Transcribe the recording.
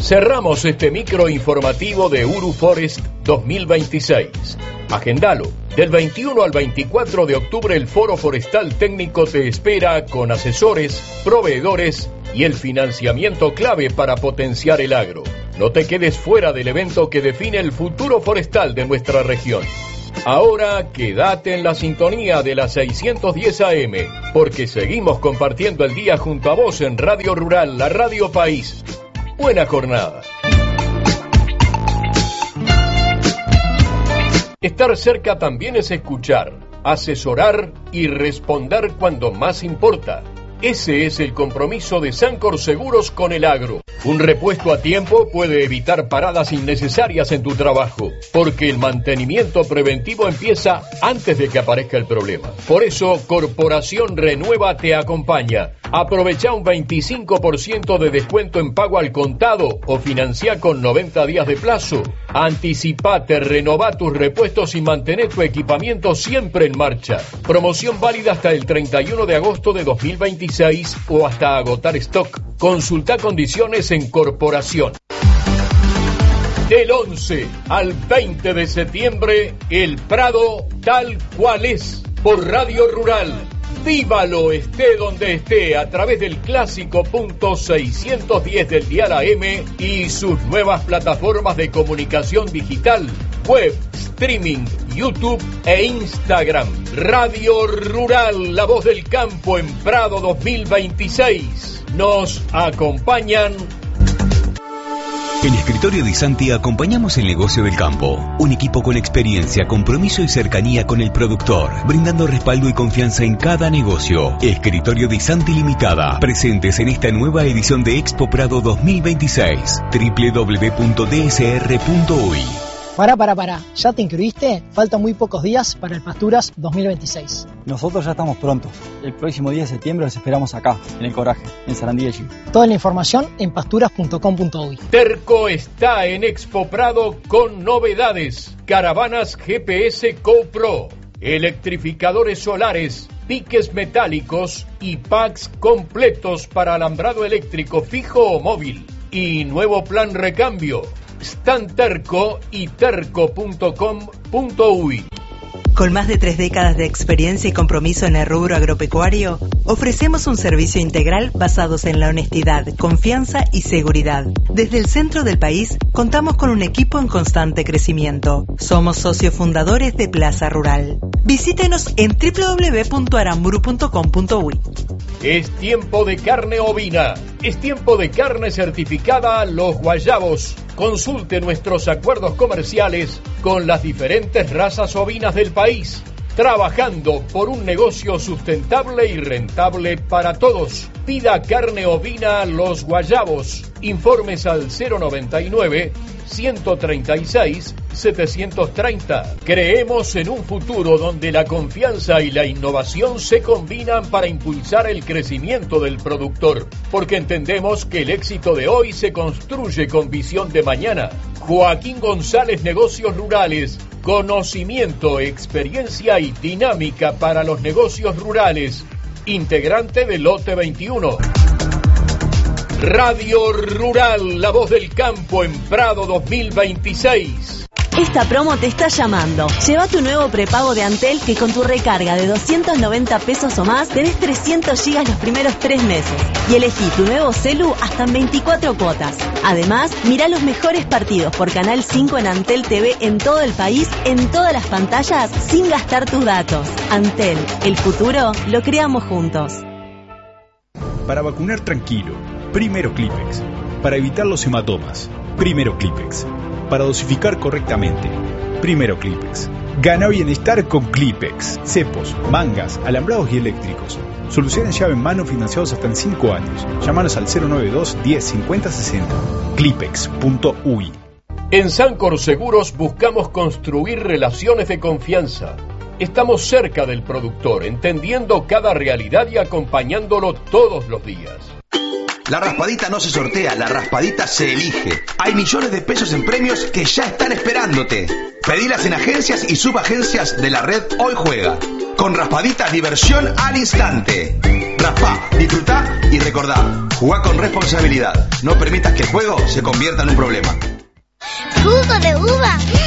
Cerramos este micro informativo de Uruforest 2026. Agendalo. Del 21 al 24 de octubre el Foro Forestal Técnico te espera con asesores, proveedores y el financiamiento clave para potenciar el agro. No te quedes fuera del evento que define el futuro forestal de nuestra región. Ahora quédate en la sintonía de la 610 AM, porque seguimos compartiendo el día junto a vos en Radio Rural, la Radio País. Buena jornada. Estar cerca también es escuchar, asesorar y responder cuando más importa. Ese es el compromiso de Sancor Seguros con el agro. Un repuesto a tiempo puede evitar paradas innecesarias en tu trabajo, porque el mantenimiento preventivo empieza antes de que aparezca el problema. Por eso, Corporación Renueva te acompaña. Aprovecha un 25% de descuento en pago al contado o financia con 90 días de plazo. Anticipate, renová tus repuestos y mantén tu equipamiento siempre en marcha. Promoción válida hasta el 31 de agosto de 2026 o hasta agotar stock. Consulta condiciones en Corporación. Del 11 al 20 de septiembre, el Prado tal cual es, por Radio Rural. Vívalo esté donde esté a través del clásico.610 del dial AM y sus nuevas plataformas de comunicación digital, web, streaming, YouTube e Instagram. Radio Rural, la voz del campo en Prado 2026. Nos acompañan. En Escritorio Di Santi acompañamos el negocio del campo. Un equipo con experiencia, compromiso y cercanía con el productor, brindando respaldo y confianza en cada negocio. Escritorio Di Santi Limitada, presentes en esta nueva edición de Expo Prado 2026. www.dsr.uy. Pará. ¿Ya te inscribiste? Faltan muy pocos días para el Pasturas 2026. Nosotros ya estamos prontos. El próximo 10 de septiembre los esperamos acá, en El Coraje, en Sarandí. Toda la información en pasturas.com.uy. Terco está en Expo Prado con novedades. Caravanas GPS GoPro, electrificadores solares, piques metálicos y packs completos para alambrado eléctrico fijo o móvil. Y nuevo plan recambio. Stan Terco y terco.com.uy. Con más de 3 décadas de experiencia y compromiso en el rubro agropecuario, ofrecemos un servicio integral basados en la honestidad, confianza y seguridad. Desde el centro del país, contamos con un equipo en constante crecimiento. Somos socios fundadores de Plaza Rural. Visítenos en www.aramburu.com.uy. Es tiempo de carne ovina. Es tiempo de carne certificada Los Guayabos. Consulte nuestros acuerdos comerciales con las diferentes razas ovinas del país, trabajando por un negocio sustentable y rentable para todos. Pida carne ovina Los Guayabos. Informes al 099-136-730. Creemos en un futuro donde la confianza y la innovación se combinan para impulsar el crecimiento del productor, porque entendemos que el éxito de hoy se construye con visión de mañana. Joaquín González, Negocios Rurales. Conocimiento, experiencia y dinámica para los negocios rurales. Integrante del Lote 21. Radio Rural, la voz del campo en Prado 2026. Esta promo te está llamando. Lleva tu nuevo prepago de Antel, que con tu recarga de 290 pesos o más tenés 300 gigas los primeros 3 meses. Y elegí tu nuevo celu hasta en 24 cuotas. Además, mirá los mejores partidos por Canal 5 en Antel TV en todo el país, en todas las pantallas, sin gastar tus datos. Antel, el futuro lo creamos juntos. Para vacunar tranquilo, primero Clipex. Para evitar los hematomas, primero Clipex. Para dosificar correctamente, primero Clipex. Gana bienestar con Clipex. Cepos, mangas, alambrados y eléctricos. Soluciones llave en mano financiados hasta en 5 años. Llámanos al 092 10 50 60. Clipex.uy. En Sancor Seguros buscamos construir relaciones de confianza. Estamos cerca del productor, entendiendo cada realidad y acompañándolo todos los días. La raspadita no se sortea, la raspadita se elige. Hay millones de pesos en premios que ya están esperándote. Pedilas en agencias y subagencias de la red Hoy Juega. Con raspadita, diversión al instante. Raspá, disfrutá y recordá. Jugá con responsabilidad. No permitas que el juego se convierta en un problema. ¿Jugo de uva?